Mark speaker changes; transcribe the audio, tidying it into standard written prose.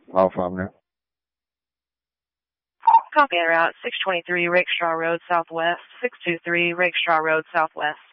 Speaker 1: Alpha Omni.
Speaker 2: Copy en route, 623 Rakestraw Road Southwest, 623 Rakestraw Road Southwest.